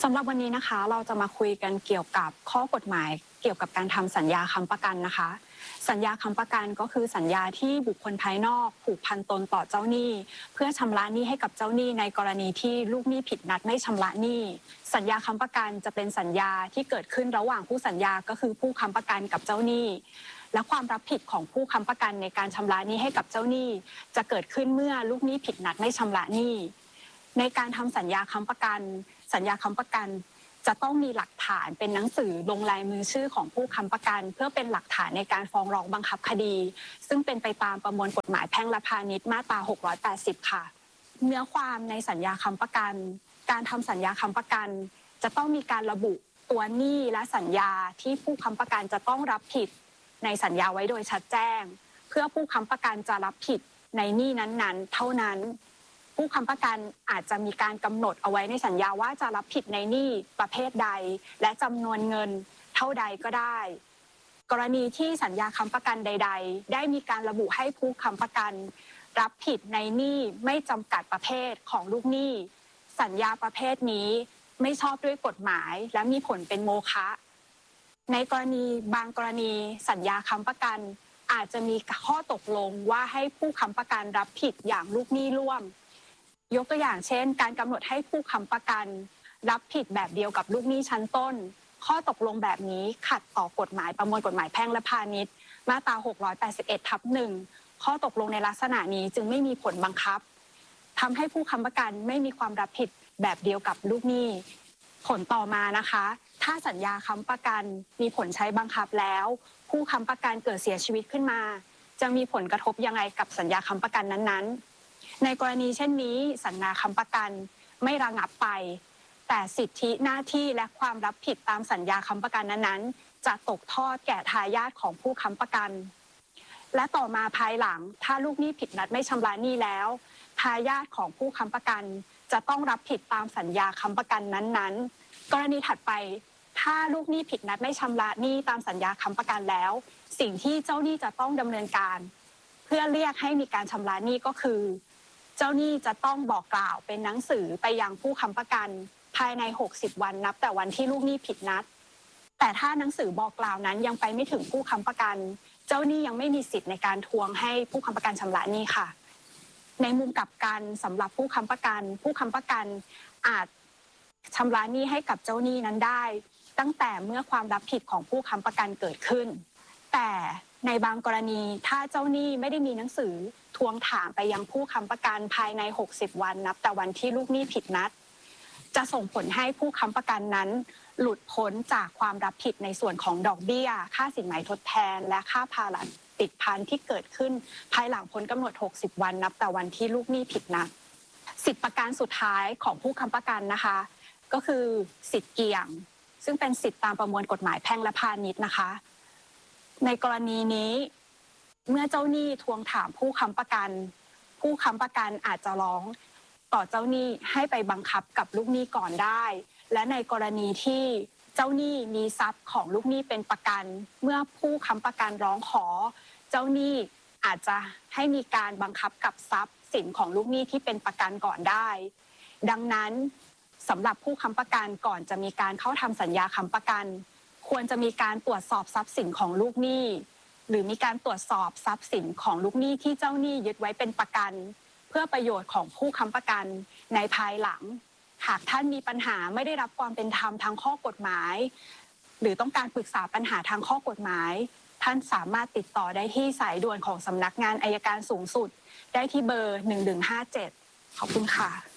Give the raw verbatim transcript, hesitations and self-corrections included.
สำหรับวันนี้นะคะเราจะมาคุยกันเกี่ยวกับข้อกฎหมายเกี่ยวกับการทำสัญญาค้ำประกันนะคะสัญญาค้ำประกันก็คือสัญญาที่บุคคลภายนอกผูกพันตนต่อเจ้าหนี้เพื่อชำระหนี้ให้กับเจ้าหนี้ในกรณีที่ลูกหนี้ผิดนัดไม่ชำระหนี้สัญญาค้ำประกันจะเป็นสัญญาที่เกิดขึ้นระหว่างผู้สัญญาก็คือผู้ค้ำประกันกับเจ้าหนี้และความรับผิดของผู้ค้ำประกันในการชำระหนี้ให้กับเจ้าหนี้จะเกิดขึ้นเมื่อลูกหนี้ผิดนัดไม่ชำระหนี้ในการทำสัญญาค้ำประกันสัญญาค้ำประกันจะต้องมีหลักฐานเป็นหนังสือลงลายมือชื่อของผู้ค้ำประกันเพื่อเป็นหลักฐานในการฟ้องร้องบังคับคดีซึ่งเป็นไปตามประมวลกฎหมายแพ่งและพาณิชย์มาตราหกร้อยแปดสิบค่ะเนื้อความในสัญญาค้ำประกันการทำสัญญาค้ำประกันจะต้องมีการระบุตัวหนี้และสัญญาที่ผู้ค้ำประกันจะต้องรับผิดในสัญญาไว้โดยชัดแจ้งเพื่อผู้ค้ำประกันจะรับผิดในหนี้นั้นๆเท่านั้นผู้ค้ำประกันอาจจะมีการกำหนดเอาไว้ในสัญญาว่าจะรับผิดในหนี้ประเภทใดและจำนวนเงินเท่าใดก็ได้กรณีที่สัญญาค้ำประกันใดๆได้มีการระบุให้ผู้ค้ำประกันรับผิดในหนี้ไม่จำกัดประเภทของลูกหนี้สัญญาประเภทนี้ไม่ชอบด้วยกฎหมายและมีผลเป็นโมฆะในกรณีบางกรณีสัญญาค้ำประกันอาจจะมีข้อตกลงว่าให้ผู้ค้ำประกันรับผิดอย่างลูกหนี้ร่วมยกตัวอย่างเช่นการกำหนดให้ผู้ค้ำประกันรับผิดแบบเดียวกับลูกหนี้ชั้นต้นข้อตกลงแบบนี้ขัดต่อกฎหมายประมวลกฎหมายแพ่งและพาณิชย์มาตราหกร้อยแปดสิบเอ็ดทับหนึ่งข้อตกลงในลักษณะนี้จึงไม่มีผลบังคับทำให้ผู้ค้ำประกันไม่มีความรับผิดแบบเดียวกับลูกหนี้ผลต่อมานะคะถ้าสัญญาค้ำประกันมีผลใช้บังคับแล้วผู้ค้ำประกันเกิดเสียชีวิตขึ้นมาจะมีผลกระทบยังไงกับสัญญาค้ำประกันนั้นๆในกรณีเช่นนี้สัญญาค้ำประกันไม่ระงับไปแต่สิทธิหน้าที่และความรับผิดตามสัญญาค้ำประกันนั้นๆจะตกทอดแก่ทายาทของผู้ค้ำประกันและต่อมาภายหลังถ้าลูกหนี้ผิดนัดไม่ชำระหนี้แล้วทายาทของผู้ค้ำประกันจะต้องรับผิดตามสัญญาค้ำประกันนั้นๆกรณีถัดไปถ้าลูกหนี้ผิดนัดไม่ชำระหนี้ตามสัญญาค้ำประกันแล้วสิ่งที่เจ้าหนี้จะต้องดำเนินการเพื่อเรียกให้มีการชำระหนี้ก็คือเจ้าหนี้จะต้องบอกกล่าวเป็นหนังสือไปยังผู้ค้ำประกันภายในหกสิบวันนับแต่วันที่ลูกหนี้ผิดนัดแต่ถ้าหนังสือบอกกล่าวนั้นยังไปไม่ถึงผู้ค้ำประกันเจ้าหนี้ยังไม่มีสิทธิ์ในการทวงให้ผู้ค้ำประกันชำระหนี้ค่ะในมุมกลับกันสำหรับผู้ค้ำประกันผู้ค้ำประกันอาจชำระหนี้ให้กับเจ้าหนี้นั้นได้ตั้งแต่เมื่อความรับผิดของผู้ค้ำประกันเกิดขึ้นแต่ในบางกรณีถ้าเจ้าหนี้ไม่ได้มีหนังสือทวงถามไปยังผู้ค้ำประกันภายในหกสิบวันนับแต่วันที่ลูกหนี้ผิดนัดจะส่งผลให้ผู้ค้ำประกันนั้นหลุดพ้นจากความรับผิดในส่วนของดอกเบี้ยค่าสินไหมทดแทนและค่าภาระติดพันที่เกิดขึ้นภายหลังพ้นกำหนดหกสิบวันนับแต่วันที่ลูกหนี้ผิดนัดสิทธิประกันสุดท้ายของผู้ค้ำประกันนะคะก็คือสิทธิเกี่ยงซึ่งเป็นสิทธิตามประมวลกฎหมายแพ่งและพาณิชย์นะคะในกรณีนี้เมื่อเจ้าหนี้ทวงถามผู้ค้ำประกันผู้ค้ำประกันอาจจะร้องต่อเจ้าหนี้ให้ไปบังคับกับลูกหนี้ก่อนได้และในกรณีที่เจ้าหนี้มีทรัพย์ของลูกหนี้เป็นประกันเมื่อผู้ค้ำประกันร้องขอเจ้าหนี้อาจจะให้มีการบังคับกับทรัพย์สินของลูกหนี้ที่เป็นประกันก่อนได้ดังนั้นสำหรับผู้ค้ำประกันก่อนจะมีการเข้าทำสัญญาค้ำประกันควรจะมีการตรวจสอบทรัพย์สินของลูกหนี้หรือมีการตรวจสอบทรัพย์สินของลูกหนี้ที่เจ้าหนี้ยึดไว้เป็นประกันเพื่อประโยชน์ของผู้ค้ำประกันในภายหลังหากท่านมีปัญหาไม่ได้รับความเป็นธรรมทางข้อกฎหมายหรือต้องการปรึกษาปัญหาทางข้อกฎหมายท่านสามารถติดต่อได้ที่สายด่วนของสำนักงานอัยการสูงสุดได้ที่เบอร์หนึ่งหนึ่งห้าเจ็ดขอบคุณค่ะ